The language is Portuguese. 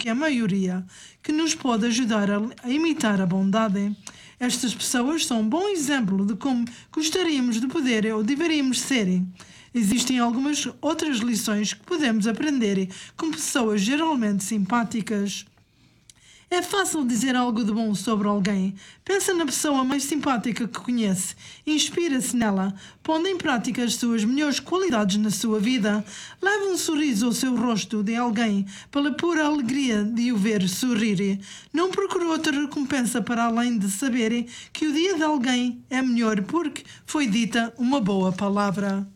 que é a maioria, que nos pode ajudar a imitar a bondade. Estas pessoas são um bom exemplo de como gostaríamos de poder ou deveríamos ser. Existem algumas outras lições que podemos aprender com pessoas geralmente simpáticas. É fácil dizer algo de bom sobre alguém. Pensa na pessoa mais simpática que conhece. Inspira-se nela. Pondo em prática as suas melhores qualidades na sua vida. Leve um sorriso ao seu rosto de alguém pela pura alegria de o ver sorrir. Não procure outra recompensa para além de saber que o dia de alguém é melhor porque foi dita uma boa palavra.